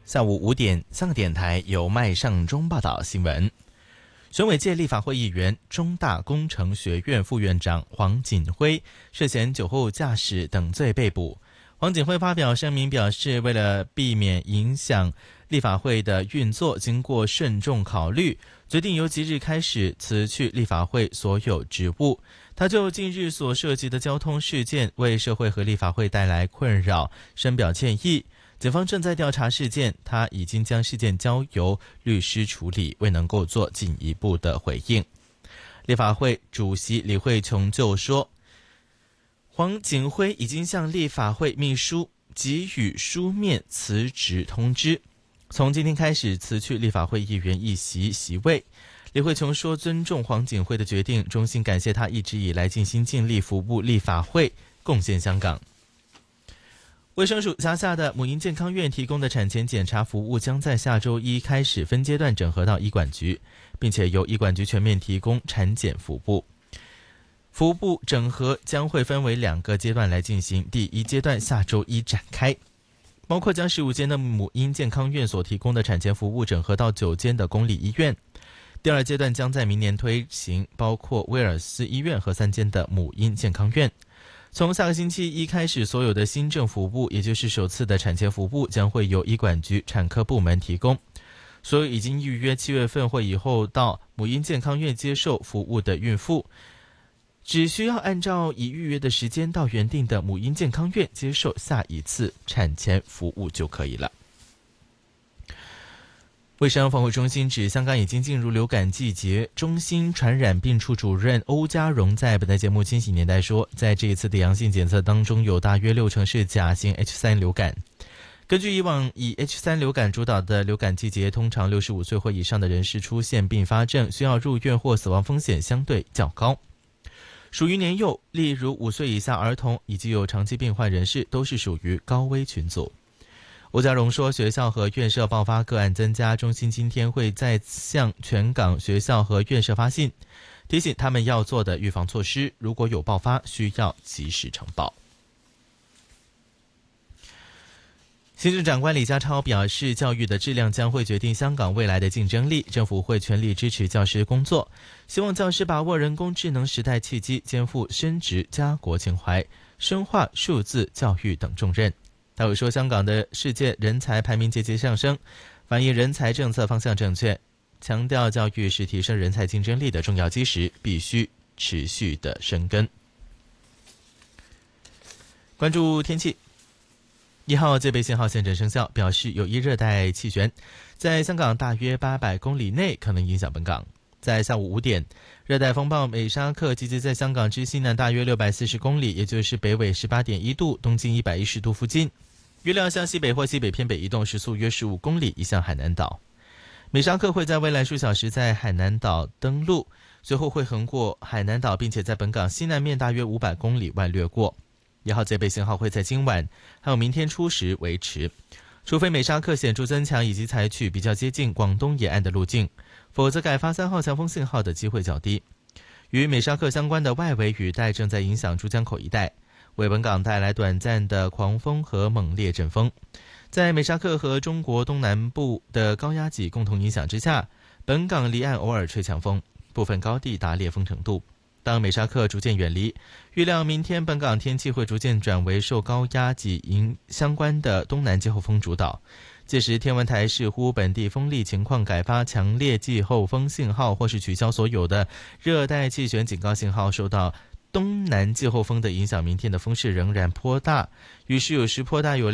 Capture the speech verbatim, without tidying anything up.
下午五点，香港电台由麦尚中报道新闻。选委界立法会议员、中大工程学院副院长黄锦辉涉嫌酒后驾驶等罪被捕。黄锦辉发表声明表示，为了避免影响立法会的运作，经过慎重考虑，决定由即日开始辞去立法会所有职务。他就近日所涉及的交通事件为社会和立法会带来困扰深表歉意。警方正在调查事件，他已经将事件交由律师处理，未能够做进一步的回应。立法会主席李慧琼就说，黄锦辉已经向立法会秘书给予书面辞职通知，从今天开始辞去立法会议员一席席位。李慧琼说，尊重黄锦辉的决定，衷心感谢他一直以来尽心尽力服务立法会，贡献香港。卫生署辖下的母婴健康院提供的产前检查服务将在下周一开始分阶段整合到医管局，并且由医管局全面提供产检服务。服务整合将会分为两个阶段来进行，第一阶段下周一展开，包括将十五间的母婴健康院所提供的产前服务整合到九间的公立医院。第二阶段将在明年推行，包括威尔斯医院和三间的母婴健康院。从下个星期一开始，所有的新政服务，也就是首次的产前服务，将会由医管局产科部门提供。所有已经预约七月份或以后到母婴健康院接受服务的孕妇，只需要按照已预约的时间到原定的母婴健康院接受下一次产前服务就可以了。卫生防护中心指，香港已经进入流感季节。中心传染病处主任欧家荣在本台节目《千禧年代》说，在这一次的阳性检测当中，有大约六成是甲型 H 三 流感。根据以往以 H 三 流感主导的流感季节，通常六十五岁或以上的人士出现并发症，需要入院或死亡风险相对较高。属于年幼，例如五岁以下儿童以及有长期病患人士，都是属于高危群组。欧家荣说，学校和院舍爆发个案增加，中心今天会再向全港学校和院舍发信，提醒他们要做的预防措施，如果有爆发，需要及时呈报。行政长官李家超表示，教育的质量将会决定香港未来的竞争力，政府会全力支持教师工作，希望教师把握人工智能时代契机，肩负升职家国情怀、深化数字教育等重任。他又说，香港的世界人才排名节节上升，反映人才政策方向正确，强调教育是提升人才竞争力的重要基石，必须持续的深耕。关注天气，一号戒备信号现正生效，表示有一热带气旋在香港大约八百公里内可能影响本港。在下午五点，热带风暴美沙克集结在香港之西南大约六百四十公里，也就是北纬 十八点一度、东经一百一十度附近，预料向西北或西北偏北移动，时速约十五公里，移向海南岛。美沙克会在未来数小时在海南岛登陆，随后会横过海南岛，并且在本港西南面大约五百公里外掠过。一号戒备信号会在今晚还有明天初时维持，除非美沙克显著增强以及采取比较接近广东沿岸的路径，否则改发三号强风信号的机会较低。与美沙克相关的外围雨带正在影响珠江口一带，为本港带来短暂的狂风和猛烈阵风。在美沙克和中国东南部的高压脊共同影响之下，本港离岸偶尔吹强风，部分高地达烈风程度。当美沙克逐渐远离，预料明天本港天气会逐渐转为受高压脊影相关的东南季候风主导，届时天文台视乎本地风力情况改发强烈季候风信号，或是取消所有的热带气旋警告信号。受到东南季候风的影响，明天的风势仍然颇大，雨势有时颇大有